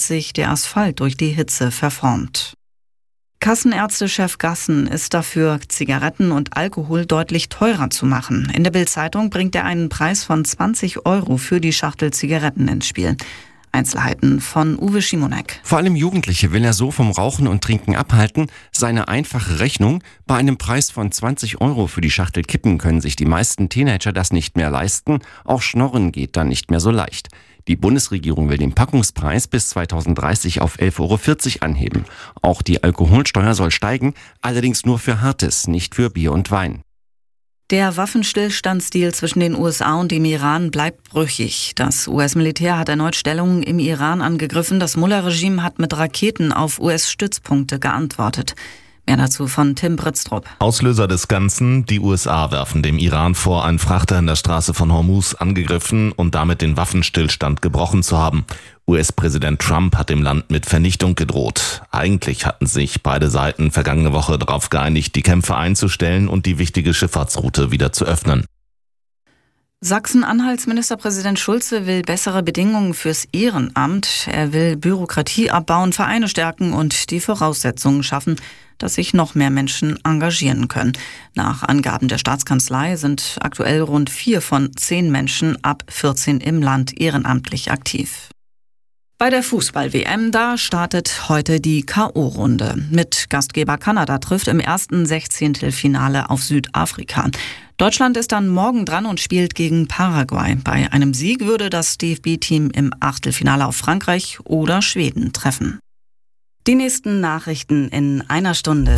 hat sich der Asphalt durch die Hitze verformt. Kassenärztechef Gassen ist dafür, Zigaretten und Alkohol deutlich teurer zu machen. In der Bild-Zeitung bringt er einen Preis von 20 € für die Schachtel Zigaretten ins Spiel. Einzelheiten von Uwe Schimonek. Vor allem Jugendliche will er so vom Rauchen und Trinken abhalten. Seine einfache Rechnung: bei einem Preis von 20 € für die Schachtel Kippen können sich die meisten Teenager das nicht mehr leisten. Auch Schnorren geht dann nicht mehr so leicht. Die Bundesregierung will den Packungspreis bis 2030 auf 11,40 € anheben. Auch die Alkoholsteuer soll steigen, allerdings nur für Hartes, nicht für Bier und Wein. Der Waffenstillstandsdeal zwischen den USA und dem Iran bleibt brüchig. Das US-Militär hat erneut Stellungen im Iran angegriffen. Das Mullah-Regime hat mit Raketen auf US-Stützpunkte geantwortet. Mehr dazu von Tim Britztrup. Auslöser des Ganzen: die USA werfen dem Iran vor, einen Frachter in der Straße von Hormuz angegriffen und damit den Waffenstillstand gebrochen zu haben. US-Präsident Trump hat dem Land mit Vernichtung gedroht. Eigentlich hatten sich beide Seiten vergangene Woche darauf geeinigt, die Kämpfe einzustellen und die wichtige Schifffahrtsroute wieder zu öffnen. Sachsen-Anhalts Ministerpräsident Schulze will bessere Bedingungen fürs Ehrenamt. Er will Bürokratie abbauen, Vereine stärken und die Voraussetzungen schaffen, dass sich noch mehr Menschen engagieren können. Nach Angaben der Staatskanzlei sind aktuell rund 4 von 10 Menschen ab 14 im Land ehrenamtlich aktiv. Bei der Fußball-WM, da startet heute die K.O.-Runde. Mit Gastgeber Kanada trifft im ersten 16-Finale auf Südafrika. Deutschland ist dann morgen dran und spielt gegen Paraguay. Bei einem Sieg würde das DFB-Team im Achtelfinale auf Frankreich oder Schweden treffen. Die nächsten Nachrichten in einer Stunde.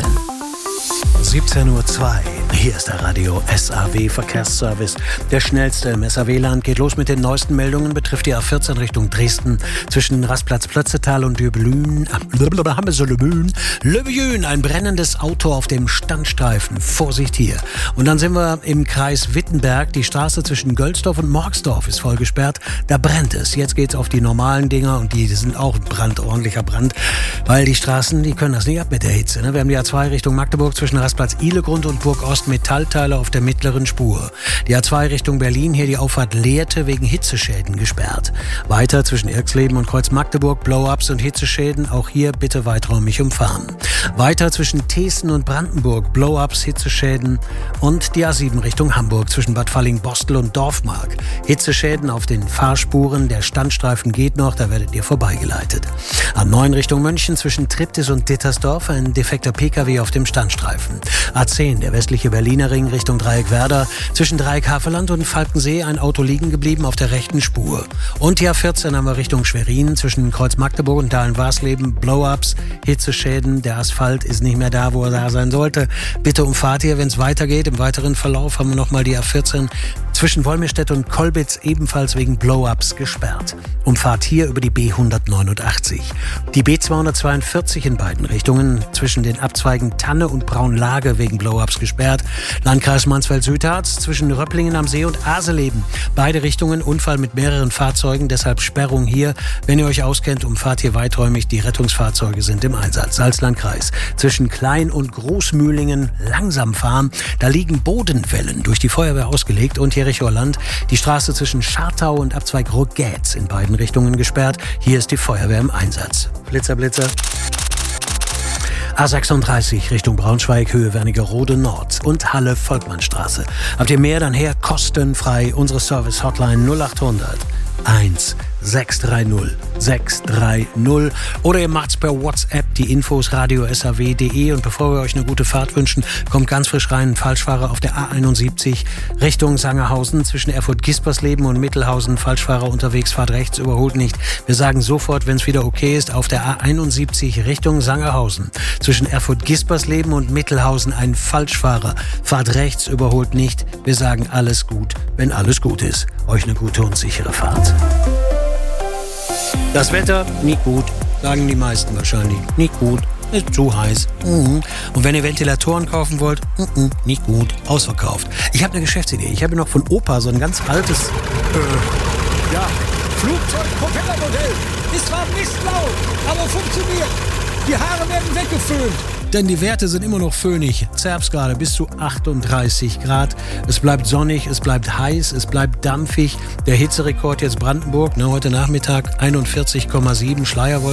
17:02 Uhr. Hier ist der Radio SAW Verkehrsservice. Der schnellste im SAW-Land geht los mit den neuesten Meldungen. Betrifft die A14 Richtung Dresden zwischen Rastplatz-Plötzetal und Löbjün. Ein brennendes Auto auf dem Standstreifen. Vorsicht hier. Und dann sind wir im Kreis Wittenberg. Die Straße zwischen Gölsdorf und Morgsdorf ist voll gesperrt. Da brennt es. Jetzt geht's auf die normalen Dinger und die sind auch ordentlicher Brand. Weil die Straßen, die können das nicht ab mit der Hitze. Ne? Wir haben die A2 Richtung Magdeburg zwischen Rastplatz Ihlegrund und Burg Ost Metallteile auf der mittleren Spur. Die A2 Richtung Berlin, hier die Auffahrt Lehrte wegen Hitzeschäden gesperrt. Weiter zwischen Irxleben und Kreuz Magdeburg Blow-ups und Hitzeschäden, auch hier bitte weiträumig umfahren. Weiter zwischen Thesen und Brandenburg Blow-ups, Hitzeschäden und die A7 Richtung Hamburg zwischen Bad Falling-Bostel und Dorfmark. Hitzeschäden auf den Fahrspuren, der Standstreifen geht noch, da werdet ihr vorbeigeleitet. A9 Richtung München zwischen Triptis und Dittersdorf ein defekter PKW auf dem Standstreifen. A10 der westliche Berliner Ring Richtung Dreieck Werder. Zwischen Dreieck Havelland und Falkensee ein Auto liegen geblieben auf der rechten Spur. Und die A14 haben wir Richtung Schwerin zwischen Kreuz Magdeburg und Dahlen-Warsleben. Blow-ups, Hitzeschäden, der Asphalt ist nicht mehr da, wo er da sein sollte. Bitte umfahrt hier, wenn es weitergeht. Im weiteren Verlauf haben wir nochmal die A14 zwischen Wolmirstedt und Kolbitz ebenfalls wegen Blow-ups gesperrt. Umfahrt hier über die B189. Die B242 in beiden Richtungen zwischen den Abzweigen Tanne und Braunlage wegen Blow-ups gesperrt. Landkreis Mansfeld-Südharz zwischen Röpplingen am See und Aseleben. Beide Richtungen Unfall mit mehreren Fahrzeugen, deshalb Sperrung hier. Wenn ihr euch auskennt, umfahrt hier weiträumig. Die Rettungsfahrzeuge sind im Einsatz. Salzlandkreis zwischen Klein- und Großmühlingen langsam fahren. Da liegen Bodenwellen durch die Feuerwehr ausgelegt und Jerichoer Land. Die Straße zwischen Schartau und Abzweig Rogetz in beiden Richtungen gesperrt. Hier ist die Feuerwehr im Einsatz. Blitzer, Blitzer. A36 Richtung Braunschweig, Höhe Wernigerode Nord und Halle Volkmannstraße. Habt ihr mehr, dann her kostenfrei. Unsere Service-Hotline 0800 1630 630 oder ihr macht's per WhatsApp, die Infos radio.saw.de. Und bevor wir euch eine gute Fahrt wünschen, kommt ganz frisch rein ein Falschfahrer auf der A71 Richtung Sangerhausen zwischen Erfurt-Gispersleben und Mittelhausen. Falschfahrer unterwegs, fahrt rechts, überholt nicht. Wir sagen sofort, wenn es wieder okay ist, auf der A71 Richtung Sangerhausen zwischen Erfurt-Gispersleben und Mittelhausen ein Falschfahrer. Fahrt rechts, überholt nicht. Wir sagen alles gut, wenn alles gut ist. Euch eine gute und sichere Fahrt. Das Wetter, nicht gut, sagen die meisten wahrscheinlich. Nicht gut, ist zu heiß. Und wenn ihr Ventilatoren kaufen wollt, nicht gut, ausverkauft. Ich habe eine Geschäftsidee. Ich habe noch von Opa so ein ganz altes Flugzeug-Propellermodell. Ist zwar mistlaut, aber funktioniert. Die Haare werden weggeföhnt. Denn die Werte sind immer noch föhnig. Zerbsgrade bis zu 38 Grad. Es bleibt sonnig, es bleibt heiß, es bleibt dampfig. Der Hitzerekord jetzt Brandenburg, heute Nachmittag 41,7 Schleierwolken.